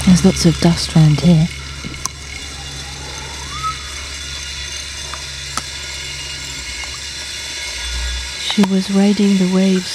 There's lots of dust around here. She was riding the waves